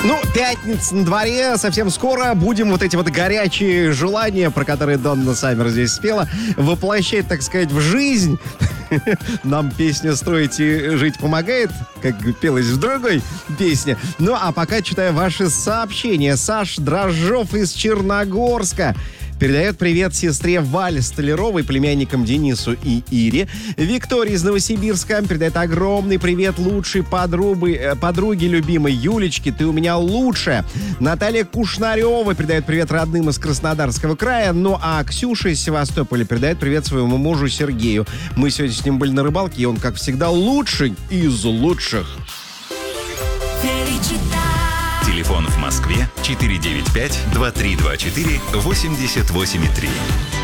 Пятница на дворе, совсем скоро будем вот эти вот горячие желания, про которые Донна Саммер здесь спела, воплощать, так сказать, в жизнь. Нам песня «Строить и жить» помогает, как пелось в другой песне. А пока читаю ваши сообщения. Саш Дрожжов из Черногорска передает привет сестре Вале Столяровой, племянникам Денису и Ире. Виктория из Новосибирска передает огромный привет лучшей подруге любимой Юлечке. Ты у меня лучшая. Наталья Кушнарева передает привет родным из Краснодарского края. А Ксюша из Севастополя передает привет своему мужу Сергею. Мы сегодня с ним были на рыбалке, и он, как всегда, лучший из лучших. Телефон в Москве 495-2324-88,3.